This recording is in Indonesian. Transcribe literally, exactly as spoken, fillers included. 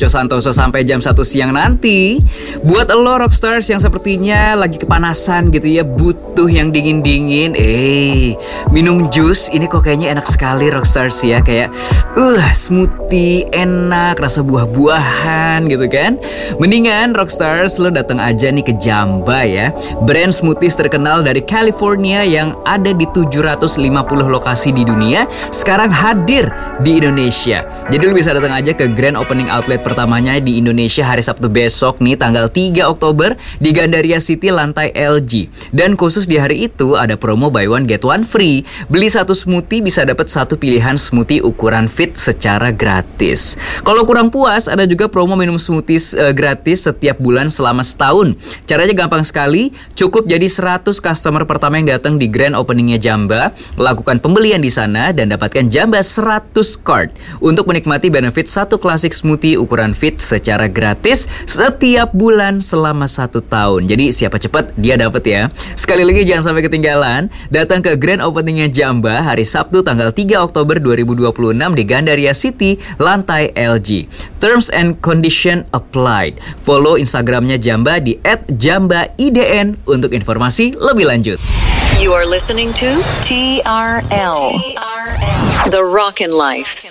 Coco Santoso sampai jam satu siang nanti. Buat lo Rockstars yang sepertinya lagi kepanasan gitu ya, butuh yang dingin-dingin, eh minum jus ini kok kayaknya enak sekali Rockstars ya. Kayak uh smoothie enak, rasa buah-buahan gitu kan. Mendingan Rockstars lo datang aja nih ke Jamba ya, brand smoothies terkenal dari California yang ada di tujuh ratus lima puluh lokasi di dunia, sekarang hadir di Indonesia. Jadi lo bisa datang aja ke grand opening outlet pertamanya di Indonesia hari Sabtu besok nih, tanggal tiga Oktober di Gandaria City lantai L G. Dan khusus di hari itu ada promo buy one get one free. Beli satu smoothie bisa dapat satu pilihan smoothie ukuran fit secara gratis. Kalau kurang puas, ada juga promo minum smoothies uh, gratis setiap bulan selama setahun. Caranya gampang sekali, cukup jadi seratus customer pertama yang datang di grand openingnya Jamba, lakukan pembelian di sana dan dapatkan Jamba seratus card untuk menikmati benefit satu klasik smoothie ukuran fit secara gratis setiap bulan selama satu tahun. Jadi siapa cepat dia dapat ya. Sekali lagi jangan sampai ketinggalan, datang ke grand openingnya Jamba hari Sabtu tanggal tiga Oktober dua ribu dua puluh enam di Gandaria City lantai L G. Terms and condition applied. Follow Instagramnya Jamba di et jamba i d n untuk informasi lebih lanjut. You are listening to T R L, The Rockin' Life.